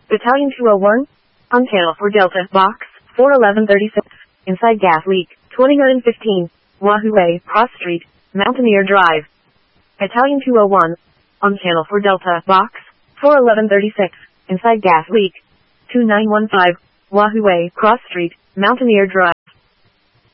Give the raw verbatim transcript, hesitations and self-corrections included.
Battalion two oh one, on channel for Delta, box, four eleven thirty-six, inside gas leak, twenty-nine fifteen, Wahoo Way, Cross Street, Mountaineer Drive. Battalion two oh one, on channel for Delta, box, four eleven thirty-six, inside gas leak, two nine one five, Wahoo Way, Cross Street, Mountaineer Drive.